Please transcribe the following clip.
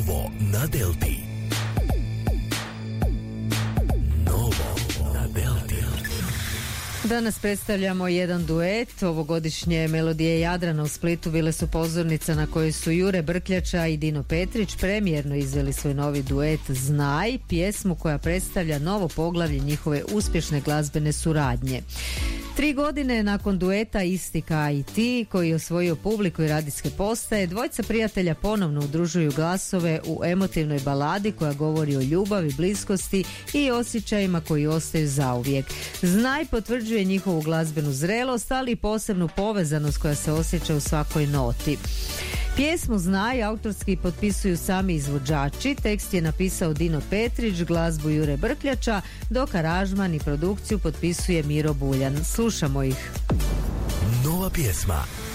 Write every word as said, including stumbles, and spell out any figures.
Novo na Delti. Novo na Delti. Danas predstavljamo jedan duet. Ovogodišnje Melodije Jadrana u Splitu bile su pozornica na kojoj su Jure Brkljača i Dino Petrić premijerno izveli svoj novi duet Znaj, pjesmu koja predstavlja novo poglavlje njihove uspješne glazbene suradnje. Tri godine nakon dueta Isti ka i ti, koji je osvojio publiku i radijske postaje, dvojca prijatelja ponovno udružuju glasove u emotivnoj baladi koja govori o ljubavi, bliskosti i osjećajima koji ostaju zauvijek. Znaj potvrđuje njihovu glazbenu zrelost, ali i posebnu povezanost koja se osjeća u svakoj noti. Pjesmu Znaj autorski potpisuju sami izvođači, tekst je napisao Dino Petrić, glazbu Jure Brkljača, dok aranžman i produkciju potpisuje Miro Buljan. Slušamo ih. Nova pjesma